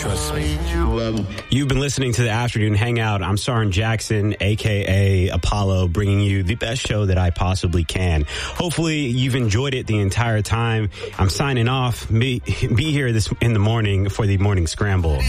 Trust me. You've been listening to the Afternoon Hangout. I'm Sarin Jackson, a.k.a. Apollo, bringing you the best show that I possibly can. Hopefully, you've enjoyed it the entire time. I'm signing off. Be here in the morning for the Morning Scramble.